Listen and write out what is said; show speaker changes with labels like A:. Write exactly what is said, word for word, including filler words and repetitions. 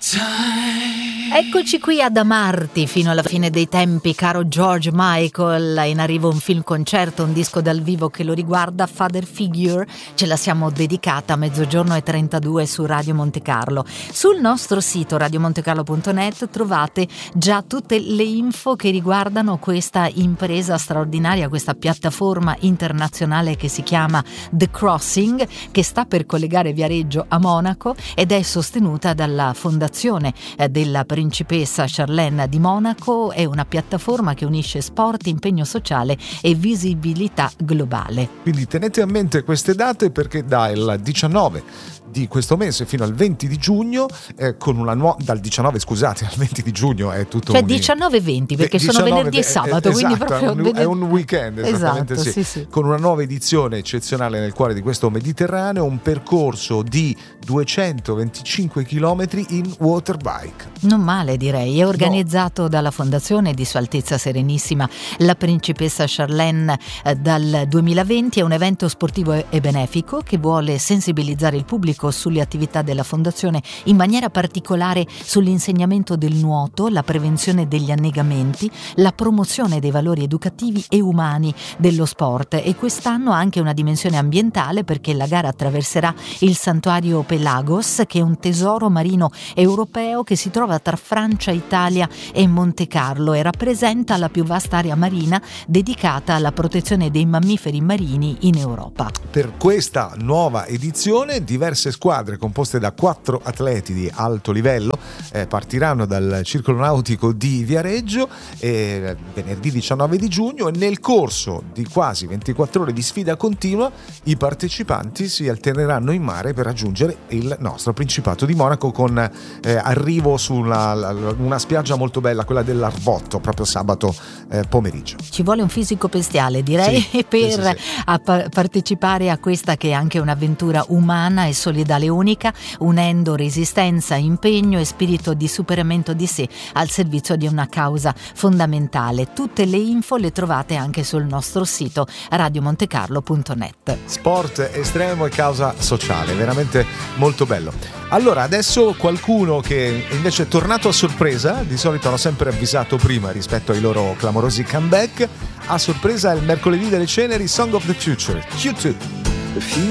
A: Eccoci qui ad amarti fino alla fine dei tempi, caro George Michael. In arrivo un film concerto, un disco dal vivo che lo riguarda, Father Figure. Ce la siamo dedicata a mezzogiorno e trentadue su Radio Monte Carlo. Sul nostro sito radio monte carlo punto net trovate già tutte le info che riguardano questa impresa straordinaria, questa piattaforma internazionale che si chiama The Crossing, che sta per collegare Viareggio a Monaco ed è sostenuta dalla fondazione della Principessa Charlene di Monaco. È una piattaforma che unisce sport, impegno sociale e visibilità globale.
B: Quindi tenete a mente queste date, perché dal diciannove di questo mese fino al venti di giugno eh, con una nuova dal diciannove scusate al venti di giugno è tutto
A: cioè
B: un
A: diciannove venti perché
B: diciannove,
A: sono venerdì e sabato,
B: eh,
A: quindi
B: esatto,
A: proprio
B: è un,
A: venerdì.
B: è un weekend esattamente,
A: esatto,
B: sì.
A: Sì, sì.
B: Con una nuova edizione eccezionale nel cuore di questo Mediterraneo, un percorso di duecentoventicinque chilometri in waterbike.
A: Non male, direi. È organizzato no. dalla Fondazione di Sua Altezza Serenissima la Principessa Charlene eh, dal duemilaventi. È un evento sportivo e benefico che vuole sensibilizzare il pubblico sulle attività della Fondazione, in maniera particolare sull'insegnamento del nuoto, la prevenzione degli annegamenti, la promozione dei valori educativi e umani dello sport. E quest'anno ha anche una dimensione ambientale, perché la gara attraverserà il santuario Pelagos, che è un tesoro marino europeo che si trova tra Francia, Italia e Monte Carlo e rappresenta la più vasta area marina dedicata alla protezione dei mammiferi marini in Europa.
B: Per questa nuova edizione diverse squadre composte da quattro atleti di alto livello eh, partiranno dal circolo nautico di Viareggio eh, venerdì diciannove di giugno, e nel corso di quasi ventiquattro ore di sfida continua i partecipanti si alterneranno in mare per raggiungere il nostro Principato di Monaco, con eh, arrivo su una, una spiaggia molto bella, quella dell'Arvotto, proprio sabato eh, pomeriggio.
A: Ci vuole un fisico bestiale, direi, sì, per
B: sì, sì, sì.
A: A pa- partecipare a questa che è anche un'avventura umana e solidale unica, unendo resistenza, impegno e spirito di superamento di sé al servizio di una causa fondamentale. Tutte le info le trovate anche sul nostro sito radio monte carlo punto net.
B: Sport estremo e causa sociale, veramente molto bello. Allora, adesso qualcuno che invece è tornato a sorpresa, di solito hanno sempre avvisato prima rispetto ai loro clamorosi comeback, a sorpresa il mercoledì delle ceneri, Song of the Future, Q due.